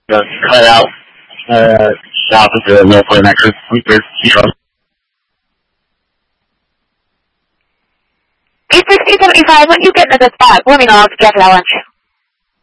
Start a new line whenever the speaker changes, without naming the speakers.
cut out south of the middle point of that creek.
86075, when you get to the spot, let me know, I'll get you lunch.